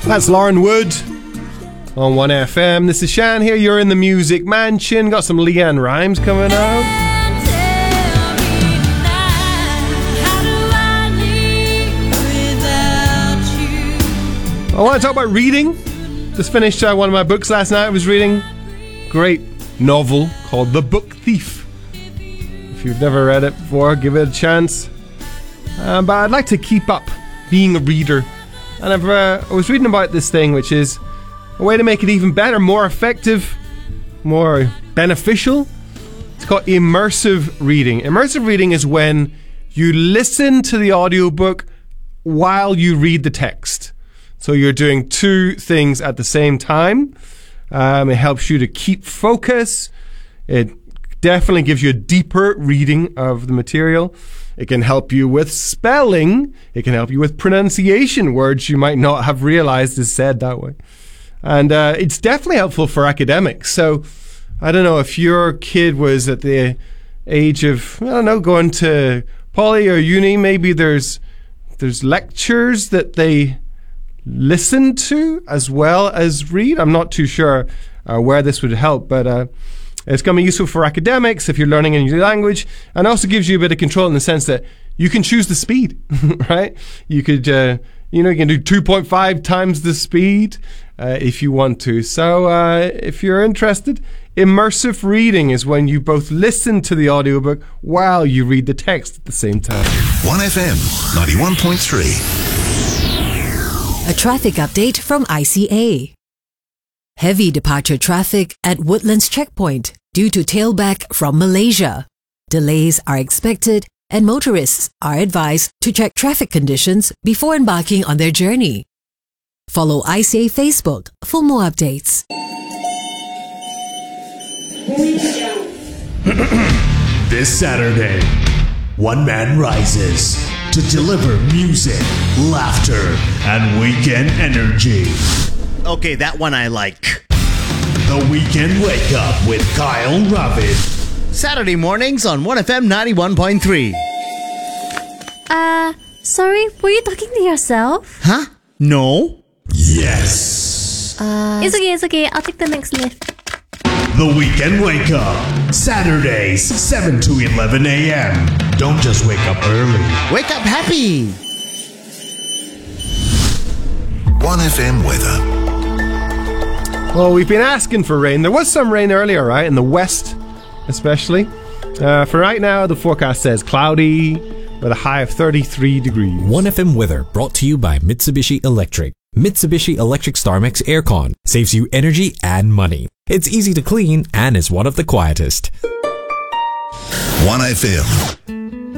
That's Lauren Wood on 1FM. This is Shan here. You're in the Music Mansion. Got some Leanne Rimes coming out. I want to talk about reading. Just finished one of my books last night. I was reading a great novel called The Book Thief. If you've never read it before, give it a chance. But I'd like to keep up being a reader. And I was reading about this thing, which is a way to make it even better, more effective, more beneficial. It's called immersive reading. Immersive reading is when you listen to the audiobook while you read the text. So you're doing two things at the same time. It helps you to keep focus. It definitely gives you a deeper reading of the material. It can help you with spelling. It can help you with pronunciation, words you might not have realized is said that way. And it's definitely helpful for academics. So I don't know if your kid was at the age of, I don't know, going to poly or uni, maybe there's lectures that they listen to as well as read. I'm not too sure where this would help, but it's going to be useful for academics if you're learning a new language, and also gives you a bit of control in the sense that you can choose the speed, right? You could, you can do 2.5 times the speed if you want to. So if you're interested, immersive reading is when you both listen to the audiobook while you read the text at the same time. 1FM 91.3. A traffic update from ICA. Heavy departure traffic at Woodlands Checkpoint due to tailback from Malaysia. Delays are expected and motorists are advised to check traffic conditions before embarking on their journey. Follow ICA Facebook for more updates. This Saturday, one man rises to deliver music, laughter, and weekend energy. Okay, that one I like. The Weekend Wake Up with Kyle Ravid. Saturday mornings on 1FM 91.3. Sorry, were you talking to yourself? Huh? No? Yes. It's okay. I'll take the next lift. The Weekend Wake Up. Saturdays, 7 to 11 a.m. Don't just wake up early. Wake up happy. 1FM weather. Well, we've been asking for rain. There was some rain earlier, right? In the west, especially. For right now, the forecast says cloudy with a high of 33 degrees. 1FM weather brought to you by Mitsubishi Electric. Mitsubishi Electric StarMax Aircon saves you energy and money. It's easy to clean and is one of the quietest. 1FM.